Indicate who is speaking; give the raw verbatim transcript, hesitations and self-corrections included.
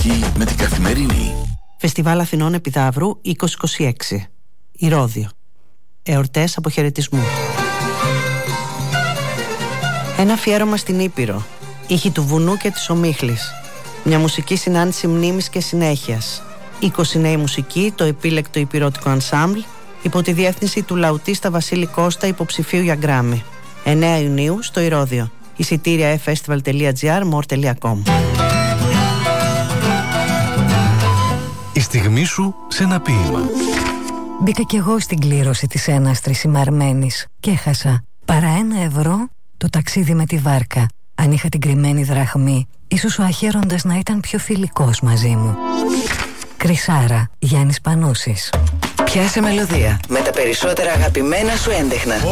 Speaker 1: μουσική με την Καθημερινή.
Speaker 2: Φεστιβάλ Αθηνών Επιδαύρου είκοσι είκοσι έξι. Ηρώδειο. Εορτές αποχαιρετισμού. Ένα αφιέρωμα στην Ήπειρο. Ήχοι του βουνού και της ομίχλης. Μια μουσική συνάντηση μνήμης και συνέχειας. είκοσι νέοι μουσικοί, το επίλεκτο υπηρώτικο ανσάμπλ, υπό τη διεύθυνση του λαουτίστα Βασίλη Κώστα, υποψηφίου για Γκράμι. εννέα Ιουνίου στο Ηρώδειο. Εισιτήρια e festival τελεία gr, more τελεία com.
Speaker 3: Η στιγμή σου σε ένα ποίημα.
Speaker 4: Μπήκα κι εγώ στην κλήρωση της έναστρης ημαρμένης και έχασα παρά ένα ευρώ το ταξίδι με τη βάρκα. Αν είχα την κρυμμένη δραχμή, ίσως ο αχαίροντας να ήταν πιο φιλικός μαζί μου. Κρυσάρα, Γιάννης Πανούσης.
Speaker 5: Πιάσε μελωδία με τα περισσότερα αγαπημένα σου έντεχνα.